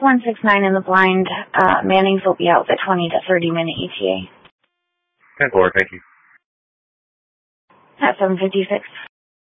169 in the blind. Mannings will be out the 20 to 30 minute ETA. 10-4, thank you. At 7:56.